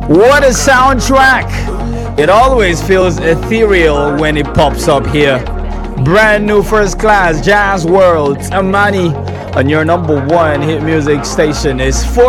What a soundtrack! It always feels ethereal when it pops up here. Brand new first class jazz world, Amani on your number one hit music station is